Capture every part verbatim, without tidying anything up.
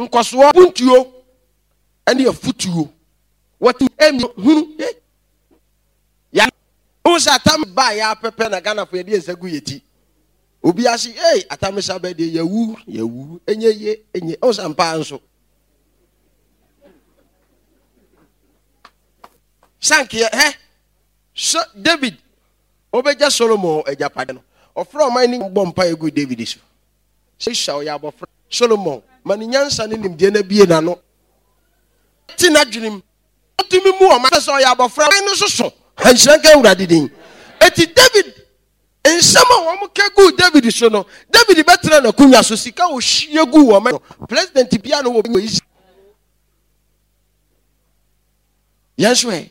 nkoso puntuo ene afutuo what em hunu ya unsa tam ba ya pepe na Ghana for ye esagu yeti obi asi eh atamisa be de yawu yawu enye ye enye unsa mpa nso sankie he so David obeja Solomon ejapade no ofro man ni bompa egu David so se shaw ya bofra Solomon mani nyansa ne nimde na bie na no ti na dwenim otumi mu o ma so ya bofra no so so hanhranka urade din eti David ensama wo mo kegu David so no David betra na kunya so sika o hyiegu wo ma president bia no wo yi yanhwe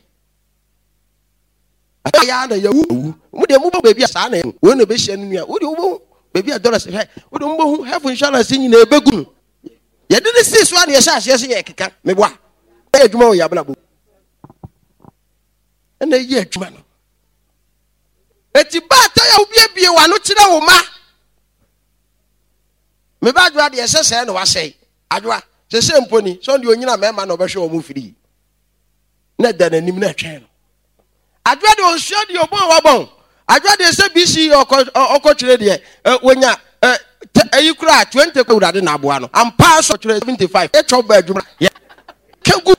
ya na yawu mu de mu ba bia sa na wo no be hia no nua wo de wo baby a dollar say wo de mbo health insurance nyina ebegu ye de ne sis wa na ye sha hye se ye keka me boa e adwuma wo ya bla bo ena ye adwuma no eti ba ta ya obie bie wa no kire wo ma me ba adwa de ye se se na wa sei adwa se se mponi so de onyina mema na obehwe wo mu firi na da na nim na atwen no adwa de onsuo de obon wa bon adwa de se bc okotwere de wonya ayi kura twenty ko urade na aboa no ampa so twere seventy-five e choba adwuma ya kegu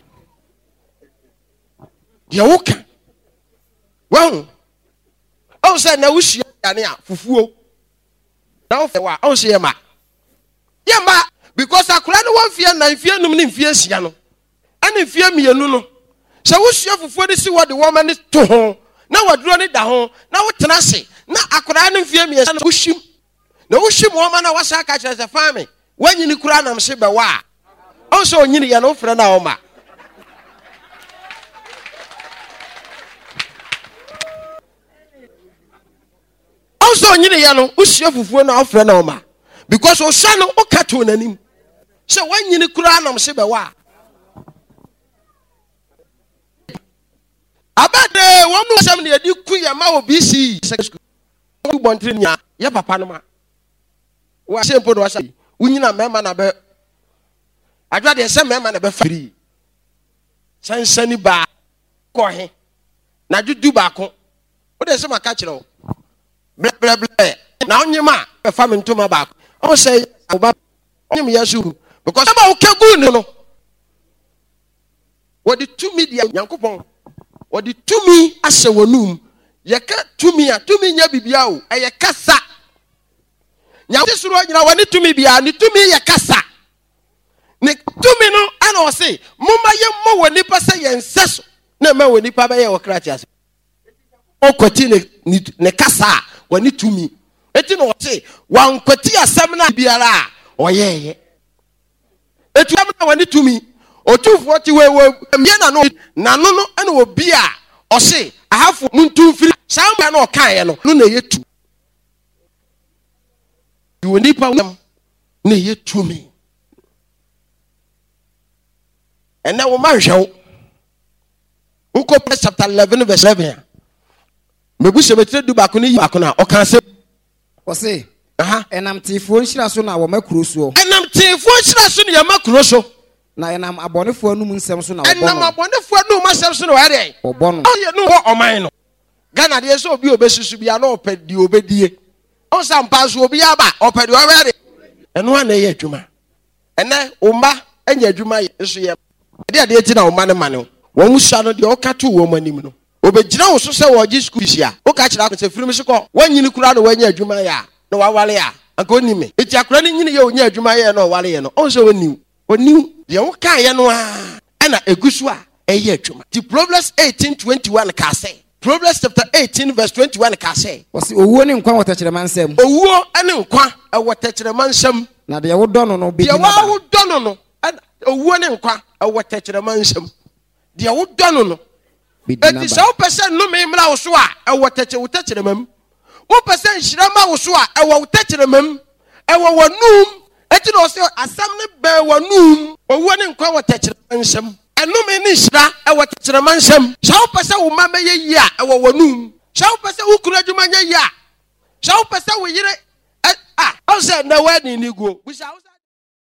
de woka won o se na wuhia ane a fufuo na o fe wa o se yema yema because akura no won fie na fie num ne fie sia no ane fie mienu no se wuhia fufuo de si wo de wo ma ne to ho na waduro ni da ho na wotena se na akora ne mfie miesa na wuhim na wuhim wo ma na wasa ka kire se fami wanyini kura nam se be wa o so onyini ye no frɛ na wo ma o so onyini ye no usie fufuo na ofrɛ na wo ma because o sha no o ka to nanim se wanyini kura nam se be wa abade wo mu sam ne yedi ku ya ma obi si ku bontre nya ya papa no ma wa sempo do wasa unyina mema na be adwa de se mema na be firi sansani ba ko he na dudu ba ko o de se maka kire o ble ble ble na onyima be fa me ntoma ba ko o se oba onyim yesu because ba o kegu no no what the two media yankopon what the two me ashe wonum ye ka two me a two me nya bibia o e ye kasa nya suru nyina wani two me bia ni two me ye kasa ne two me no ana o se mumma ye mo woni pasa ye nseso na ma woni pa ba ye wo krati ase o kwati ne ne kasa wani two me eti no o se wan kwati asem na biara o ye ye etu am na wani two me otufo ti we we mie na no na no no ene obi a o se ahafo muntu mfiri samba na o kan ye no no na yetu you need pa na yetu me and now ma hwew uko chapter eleven verse eleven mebu se betre du ba ko ni ba ko na o kan se o se aha enam tifo nhira so na wo makuro so enam tifo nhira so na makuro so na enam abonefo anum nsem so na wo enam abonefo anum masem so na wo ade obo no o ye no ho oman no Ghana de so obi obesusu bia na opedi obedie o sampa so obi aba opedi o ade eno na ye adwuma ene umba anya adwuma ye so ye de ade eti na umba ne mane wo musa no de o katu wo manim no obegyina wo so se wo gi school sia o ka kira ko se firim se ko wanyini kura no wanya adwuma ya na wawale ya anka onime eti akura ni nyini ye onya adwuma ye na wawale ye no on se woniu oniu de wo kan ye no a na egusu a eye adwuma ti Proverbs eighteen twenty-one ka say Proverbs chapter eighteen verse twenty-one ka say wasi owuo ni nkwa wotachire mansem owuo ane nkwa e wotachire mansem na de wo dɔ no no de wo dɔ no no owuo ni nkwa e wotachire mansem de wo dɔ no no eti so person no me mra wo so a e wotachire wotachire mam wo person hyira ma wo so a e wo wotachire mam e wo wonum eti no se asam ne be wonum owuo ni nkwa wotachire mansem enome ni hyira e wotachire mansem so person wo ma meye yi a e wo wonum so person wo kura dwuma nya yi a so person wo yire ah o se na wani ni go